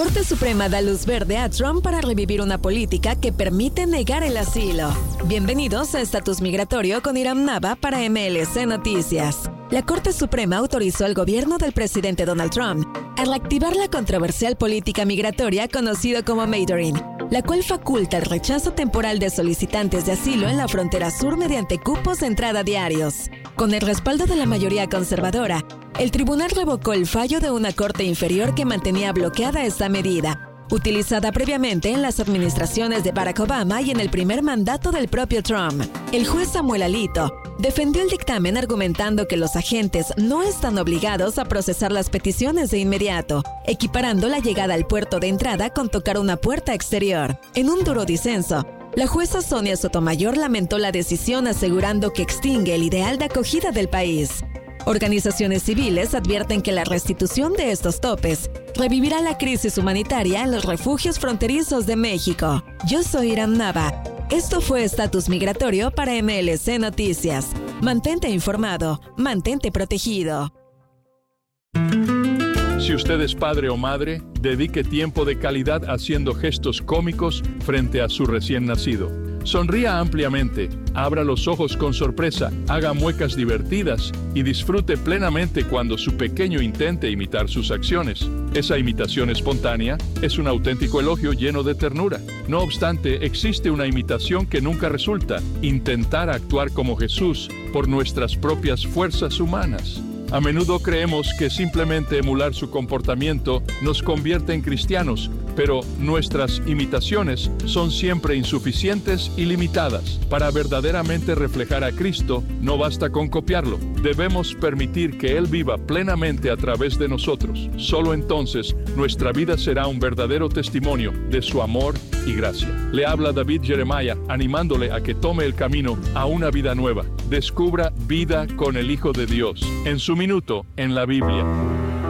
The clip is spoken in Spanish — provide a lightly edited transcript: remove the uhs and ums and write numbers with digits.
Corte Suprema da luz verde a Trump para revivir una política que permite negar el asilo. Bienvenidos a Estatus Migratorio con Iram Nava para MLC Noticias. La Corte Suprema autorizó al gobierno del presidente Donald Trump a reactivar la controversial política migratoria conocida como Metering, la cual faculta el rechazo temporal de solicitantes de asilo en la frontera sur mediante cupos de entrada diarios. Con el respaldo de la mayoría conservadora, el tribunal revocó el fallo de una corte inferior que mantenía bloqueada esta medida, utilizada previamente en las administraciones de Barack Obama y en el primer mandato del propio Trump. El juez Samuel Alito defendió el dictamen argumentando que los agentes no están obligados a procesar las peticiones de inmediato, equiparando la llegada al puerto de entrada con tocar una puerta exterior. En un duro disenso, la jueza Sonia Sotomayor lamentó la decisión asegurando que extingue el ideal de acogida del país. Organizaciones civiles advierten que la restitución de estos topes revivirá la crisis humanitaria en los refugios fronterizos de México. Yo soy Iram Nava. Esto fue Estatus Migratorio para MLC Noticias. Mantente informado, mantente protegido. Si usted es padre o madre, dedique tiempo de calidad haciendo gestos cómicos frente a su recién nacido. Sonría ampliamente, abra los ojos con sorpresa, haga muecas divertidas y disfrute plenamente cuando su pequeño intente imitar sus acciones. Esa imitación espontánea es un auténtico elogio lleno de ternura. No obstante, existe una imitación que nunca resulta: intentar actuar como Jesús por nuestras propias fuerzas humanas. A menudo creemos que simplemente emular su comportamiento nos convierte en cristianos, pero nuestras imitaciones son siempre insuficientes y limitadas. Para verdaderamente reflejar a Cristo, no basta con copiarlo. Debemos permitir que Él viva plenamente a través de nosotros. Solo entonces nuestra vida será un verdadero testimonio de su amor y gracia. Le habla David Jeremiah, animándole a que tome el camino a una vida nueva. Descubra vida con el Hijo de Dios en su minuto en la Biblia.